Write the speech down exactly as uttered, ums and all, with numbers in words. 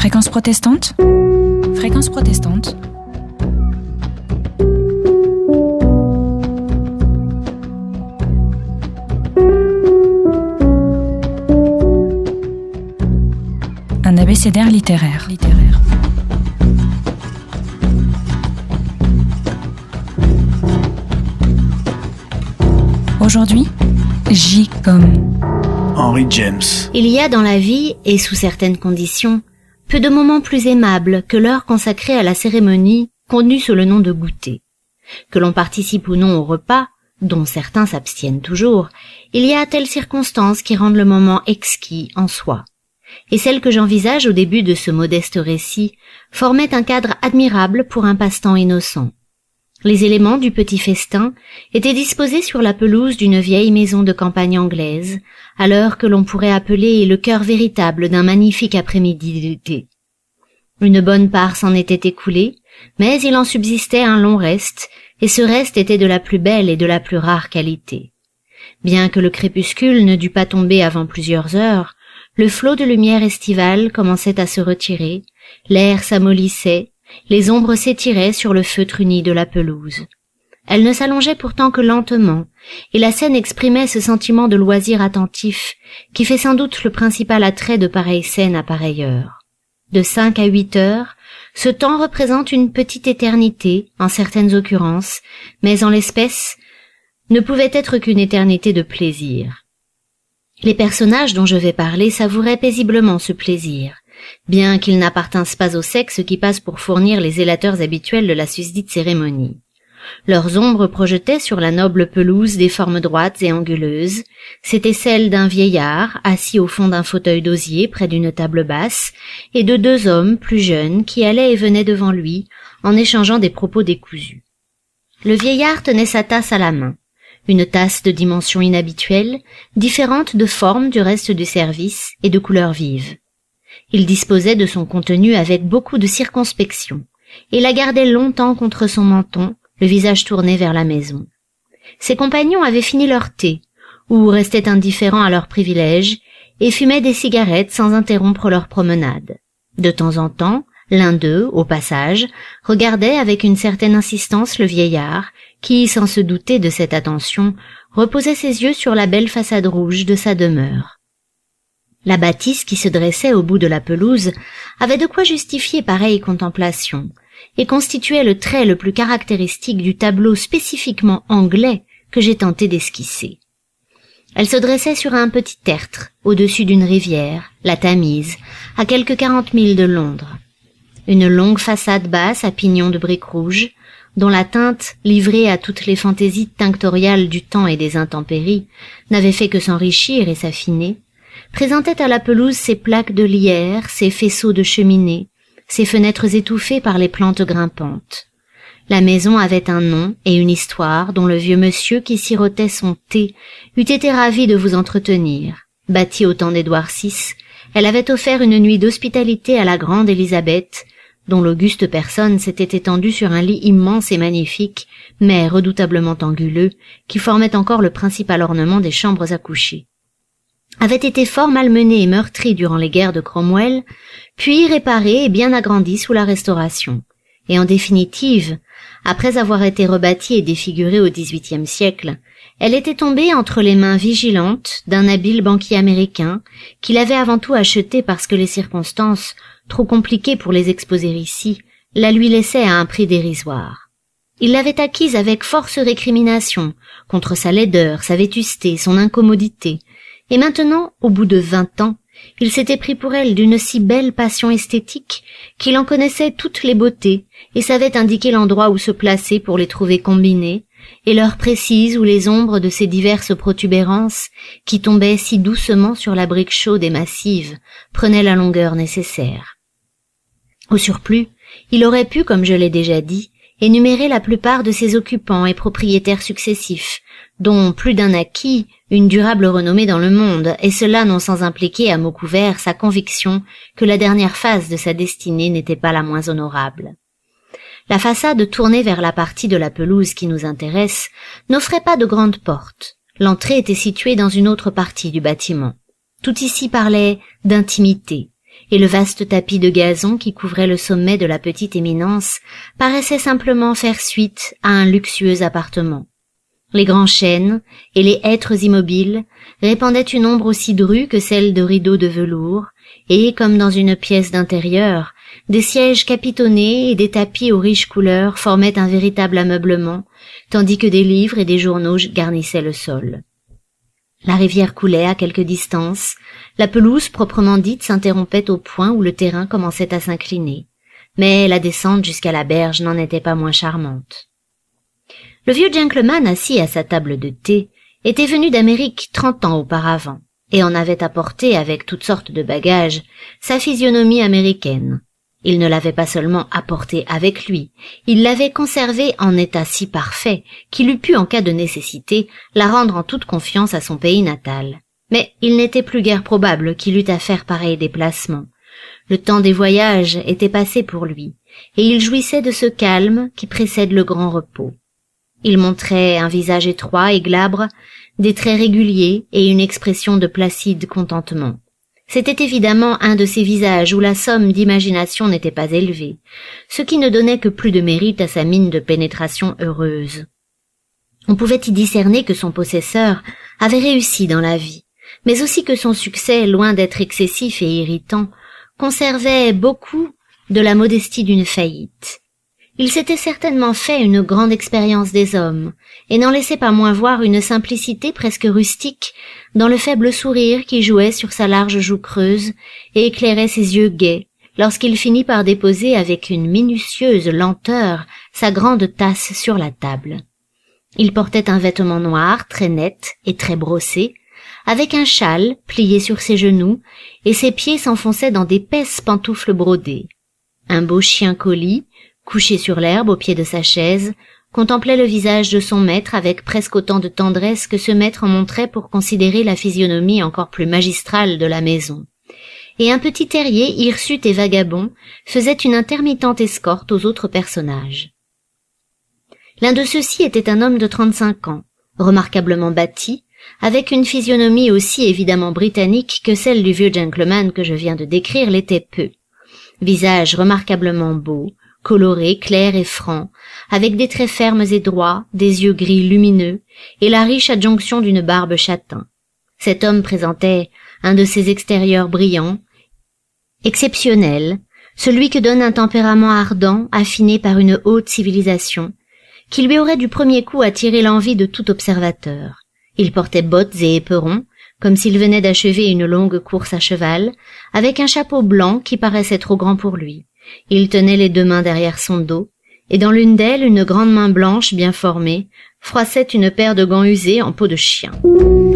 Fréquence protestante. Fréquence protestante. Un abécédaire littéraire. littéraire. Aujourd'hui, J comme Henry James. Il y a dans la vie, et sous certaines conditions, peu de moments plus aimables que l'heure consacrée à la cérémonie connue sous le nom de goûter. Que l'on participe ou non au repas, dont certains s'abstiennent toujours, il y a telles circonstances qui rendent le moment exquis en soi. Et celle que j'envisage au début de ce modeste récit formait un cadre admirable pour un passe-temps innocent. Les éléments du petit festin étaient disposés sur la pelouse d'une vieille maison de campagne anglaise, à l'heure que l'on pourrait appeler le cœur véritable d'un magnifique après-midi d'été. Une bonne part s'en était écoulée, mais il en subsistait un long reste, et ce reste était de la plus belle et de la plus rare qualité. Bien que le crépuscule ne dût pas tomber avant plusieurs heures, le flot de lumière estivale commençait à se retirer, l'air s'amollissait, les ombres s'étiraient sur le feutre uni de la pelouse. Elle ne s'allongeait pourtant que lentement, et la scène exprimait ce sentiment de loisir attentif qui fait sans doute le principal attrait de pareilles scènes à pareille heure. De cinq à huit heures, ce temps représente une petite éternité, en certaines occurrences, mais en l'espèce, ne pouvait être qu'une éternité de plaisir. Les personnages dont je vais parler savouraient paisiblement ce plaisir, bien qu'ils n'appartinssent pas au sexe qui passe pour fournir les zélateurs habituels de la susdite cérémonie. Leurs ombres projetaient sur la noble pelouse des formes droites et anguleuses. C'étaient celles d'un vieillard, assis au fond d'un fauteuil d'osier près d'une table basse, et de deux hommes plus jeunes qui allaient et venaient devant lui, en échangeant des propos décousus. Le vieillard tenait sa tasse à la main, une tasse de dimension inhabituelle, différente de forme du reste du service et de couleur vive. Il disposait de son contenu avec beaucoup de circonspection, et la gardait longtemps contre son menton, le visage tourné vers la maison. Ses compagnons avaient fini leur thé, ou restaient indifférents à leurs privilèges, et fumaient des cigarettes sans interrompre leur promenade. De temps en temps, l'un d'eux, au passage, regardait avec une certaine insistance le vieillard, qui, sans se douter de cette attention, reposait ses yeux sur la belle façade rouge de sa demeure. La bâtisse qui se dressait au bout de la pelouse avait de quoi justifier pareille contemplation, et constituait le trait le plus caractéristique du tableau spécifiquement anglais que j'ai tenté d'esquisser. Elle se dressait sur un petit tertre, au-dessus d'une rivière, la Tamise, à quelque quarante milles de Londres. Une longue façade basse à pignons de briques rouges, dont la teinte, livrée à toutes les fantaisies tinctoriales du temps et des intempéries, n'avait fait que s'enrichir et s'affiner, présentait à la pelouse ses plaques de lierre, ses faisceaux de cheminée, ses fenêtres étouffées par les plantes grimpantes. La maison avait un nom et une histoire dont le vieux monsieur qui sirotait son thé eût été ravi de vous entretenir. Bâtie au temps d'Édouard six, elle avait offert une nuit d'hospitalité à la grande Élisabeth, dont l'auguste personne s'était étendue sur un lit immense et magnifique, mais redoutablement anguleux, qui formait encore le principal ornement des chambres à coucher. Avait été fort malmené et meurtri durant les guerres de Cromwell, puis réparé et bien agrandi sous la Restauration. Et en définitive, après avoir été rebâtie et défigurée au dix-huitième siècle, elle était tombée entre les mains vigilantes d'un habile banquier américain qui l'avait avant tout achetée parce que les circonstances, trop compliquées pour les exposer ici, la lui laissaient à un prix dérisoire. Il l'avait acquise avec force récrimination, contre sa laideur, sa vétusté, son incommodité, et maintenant, au bout de vingt ans, il s'était pris pour elle d'une si belle passion esthétique qu'il en connaissait toutes les beautés et savait indiquer l'endroit où se placer pour les trouver combinées, et l'heure précise où les ombres de ces diverses protubérances, qui tombaient si doucement sur la brique chaude et massive, prenaient la longueur nécessaire. Au surplus, il aurait pu, comme je l'ai déjà dit, énumérer la plupart de ses occupants et propriétaires successifs, dont plus d'un acquis une durable renommée dans le monde, et cela non sans impliquer à mots couverts sa conviction que la dernière phase de sa destinée n'était pas la moins honorable. La façade tournée vers la partie de la pelouse qui nous intéresse n'offrait pas de grandes portes. L'entrée était située dans une autre partie du bâtiment. Tout ici parlait d'intimité, et le vaste tapis de gazon qui couvrait le sommet de la petite éminence paraissait simplement faire suite à un luxueux appartement. Les grands chênes et les hêtres immobiles répandaient une ombre aussi drue que celle de rideaux de velours, et, comme dans une pièce d'intérieur, des sièges capitonnés et des tapis aux riches couleurs formaient un véritable ameublement, tandis que des livres et des journaux garnissaient le sol. La rivière coulait à quelque distance, la pelouse proprement dite s'interrompait au point où le terrain commençait à s'incliner, mais la descente jusqu'à la berge n'en était pas moins charmante. Le vieux gentleman assis à sa table de thé était venu d'Amérique trente ans auparavant, et en avait apporté avec toutes sortes de bagages sa physionomie américaine. Il ne l'avait pas seulement apportée avec lui, il l'avait conservée en état si parfait qu'il eût pu, en cas de nécessité, la rendre en toute confiance à son pays natal. Mais il n'était plus guère probable qu'il eût à faire pareil déplacement. Le temps des voyages était passé pour lui, et il jouissait de ce calme qui précède le grand repos. Il montrait un visage étroit et glabre, des traits réguliers et une expression de placide contentement. C'était évidemment un de ces visages où la somme d'imagination n'était pas élevée, ce qui ne donnait que plus de mérite à sa mine de pénétration heureuse. On pouvait y discerner que son possesseur avait réussi dans la vie, mais aussi que son succès, loin d'être excessif et irritant, conservait beaucoup de la modestie d'une faillite. Il s'était certainement fait une grande expérience des hommes, et n'en laissait pas moins voir une simplicité presque rustique dans le faible sourire qui jouait sur sa large joue creuse et éclairait ses yeux gais, lorsqu'il finit par déposer avec une minutieuse lenteur sa grande tasse sur la table. Il portait un vêtement noir très net et très brossé, avec un châle plié sur ses genoux, et ses pieds s'enfonçaient dans d'épaisses pantoufles brodées. Un beau chien collie, couché sur l'herbe au pied de sa chaise, contemplait le visage de son maître avec presque autant de tendresse que ce maître en montrait pour considérer la physionomie encore plus magistrale de la maison. Et un petit terrier hirsute et vagabond faisait une intermittente escorte aux autres personnages. L'un de ceux-ci était un homme de trente-cinq ans, remarquablement bâti, avec une physionomie aussi évidemment britannique que celle du vieux gentleman que je viens de décrire l'était peu. Visage remarquablement beau, coloré, clair et franc, avec des traits fermes et droits, des yeux gris lumineux, et la riche adjonction d'une barbe châtain. Cet homme présentait un de ces extérieurs brillants, exceptionnels, celui que donne un tempérament ardent, affiné par une haute civilisation, qui lui aurait du premier coup attiré l'envie de tout observateur. Il portait bottes et éperons, comme s'il venait d'achever une longue course à cheval, avec un chapeau blanc qui paraissait trop grand pour lui. Il tenait les deux mains derrière son dos, et dans l'une d'elles, une grande main blanche bien formée froissait une paire de gants usés en peau de chien.